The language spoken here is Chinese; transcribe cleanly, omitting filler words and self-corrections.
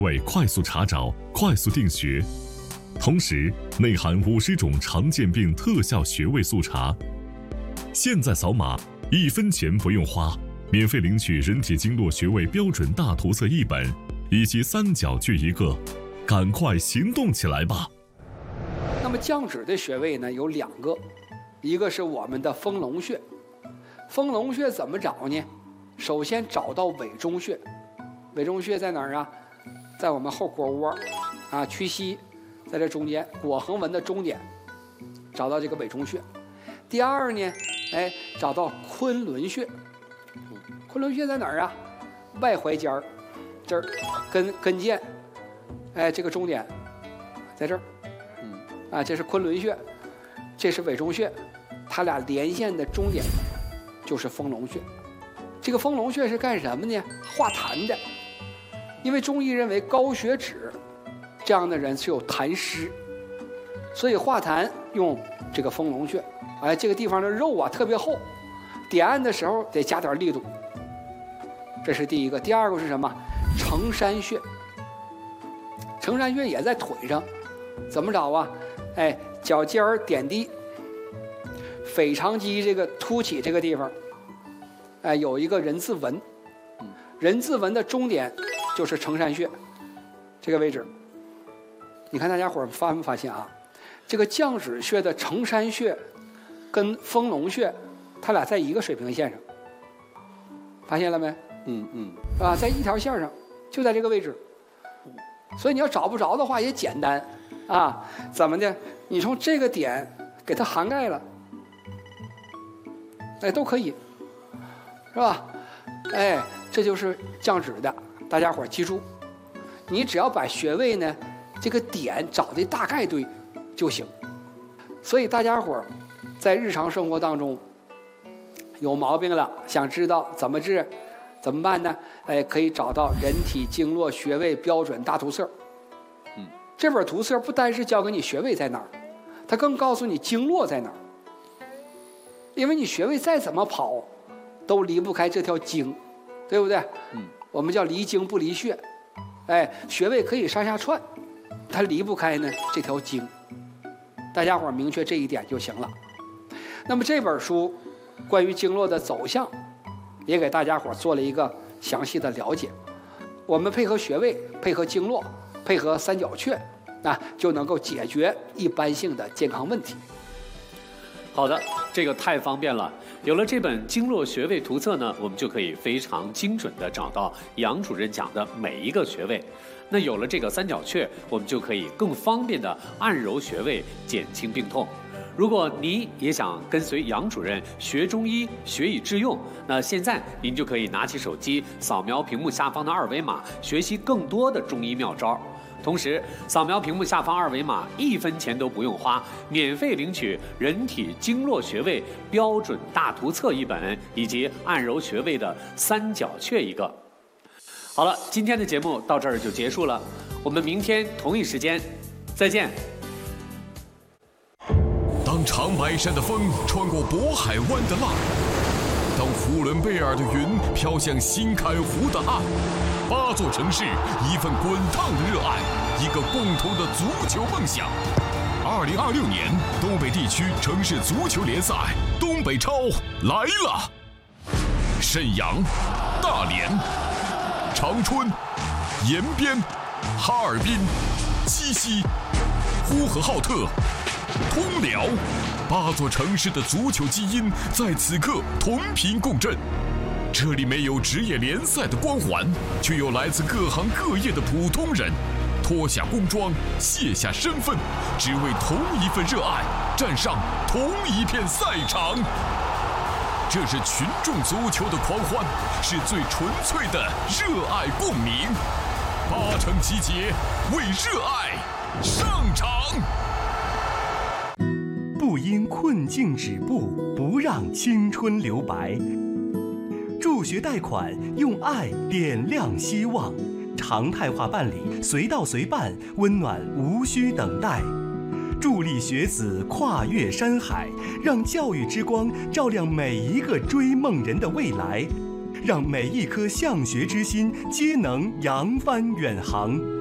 为快速查找、快速定穴，同时内含50种常见病特效穴位速查。现在扫码，1分钱不用花，免费领取人体经络穴位标准大图册1本，以及3角诀1个，赶快行动起来吧！ 那么降脂的穴位呢有2个，一个是我们的丰隆穴。丰隆穴怎么找呢？首先找到委中穴，委中穴在哪儿啊？在我们后腘窝啊，屈膝在这中间，腘横纹的中点，找到这个委中穴。第二呢，找到昆仑穴。昆仑穴在哪儿啊？外踝尖儿这儿，跟腱，这个中点在这儿，这是昆仑穴，这是委中穴，它俩连线的中点就是丰隆穴。这个丰隆穴是干什么呢？化痰的。因为中医认为高血脂这样的人是有痰湿，所以化痰用这个丰隆穴。这个地方的肉啊特别厚，点按的时候得加点力度。这是第一个。第二个是什么？承山穴。承山穴也在腿上，怎么找啊？脚尖儿点地，腓肠肌这个凸起这个地方，有一个人字纹，人字纹的中点就是承山穴这个位置。你看大家伙发没发现啊？这个降脂穴的承山穴跟丰隆穴，它俩在一个水平线上，发现了没？在一条线上，就在这个位置。所以你要找不着的话也简单啊，怎么的？你从这个点给它涵盖了，都可以，是吧？这就是降脂的，大家伙记住，你只要把穴位呢这个点找的大概对就行。所以大家伙在日常生活当中有毛病了，想知道怎么治怎么办呢？可以找到人体经络穴位标准大图册。这本图册不单是教给你穴位在哪儿，它更告诉你经络在哪儿。因为你穴位再怎么跑都离不开这条经，对不对？我们叫离经不离穴。穴位可以上下串，它离不开呢这条经。大家伙明确这一点就行了。那么这本书关于经络的走向也给大家伙做了一个详细的了解。我们配合穴位，配合经络，配合三角穴，就能够解决一般性的健康问题。 好的，这个太方便了。有了这本经络穴位图册呢，我们就可以非常精准地找到杨主任讲的每一个穴位。那有了这个三角穴，我们就可以更方便地按揉穴位，减轻病痛。如果您也想跟随杨主任学中医，学以致用，那现在您就可以拿起手机，扫描屏幕下方的2维码，学习更多的中医妙招。同时，扫描屏幕下方2维码，1分钱都不用花，免费领取人体经络穴位标准大图册1本，以及按揉穴位的三角穴1个。好了，今天的节目到这儿就结束了，我们明天同一时间再见。 当长白山的风穿过渤海湾的浪，当呼伦贝尔的云飘向新开湖的岸，8座城市，一份滚烫的热爱，一个共同的足球梦想。2026年东北地区城市足球联赛东北超来了！沈阳、大连、长春、延边、哈尔滨、鸡西、呼和浩特、通辽，8座城市的足球基因在此刻同频共振。这里没有职业联赛的光环，却有来自各行各业的普通人，脱下工装，卸下身份，只为同一份热爱，站上同一片赛场。这是群众足球的狂欢，是最纯粹的热爱共鸣。8城集结，为热爱上场。 不因困境止步，不让青春留白。助学贷款，用爱点亮希望。常态化办理，随到随办，温暖无需等待。助力学子跨越山海，让教育之光照亮每一个追梦人的未来。 让每一颗向学之心皆能扬帆远航。